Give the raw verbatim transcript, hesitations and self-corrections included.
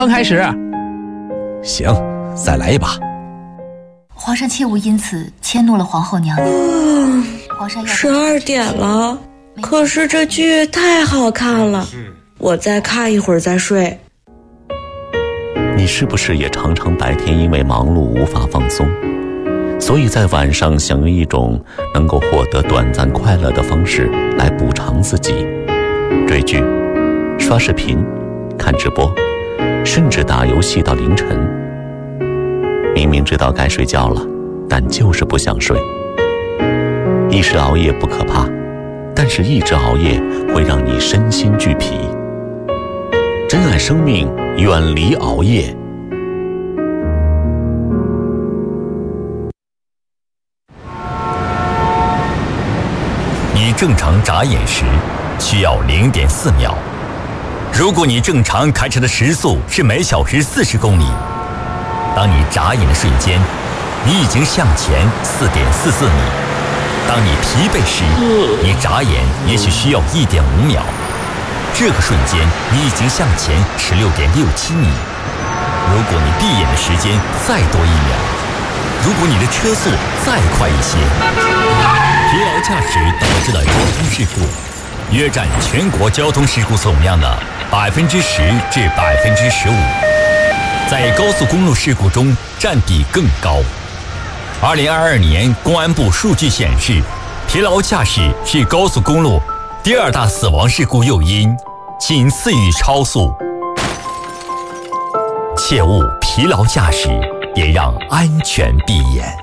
刚开始。 行，再来一把。 皇上切勿因此迁怒了皇后娘娘。 嗯， 皇上要十二点了，可是这剧太好看了，我再看一会儿再睡。 你是不是也常常白天因为忙碌无法放松，所以在晚上想用一种能够获得短暂快乐的方式来补偿自己？追剧、刷视频、看直播，甚至打游戏到凌晨。明明知道该睡觉了，但就是不想睡。一时熬夜不可怕，但是一直熬夜会让你身心俱疲。珍爱生命，远离熬夜。 你正常眨眼时需要 零点四秒，如果你正常开车的时速是每小时四十公里，当你眨眼的瞬间，你已经向前 四点四四米。当你疲惫时，你眨眼也许需要 一点五秒，这个瞬间你已经向前 十六点六七米。如果你闭眼的时间再多一秒，如果你的车速再快一些，疲劳驾驶导致的交通事故约占全国交通事故总量的百分之十至百分之十五，在高速公路事故中占比更高。二零二二年公安部数据显示，疲劳驾驶是高速公路第二大死亡事故诱因，仅次于超速。切勿疲劳驾驶，也让安全闭眼。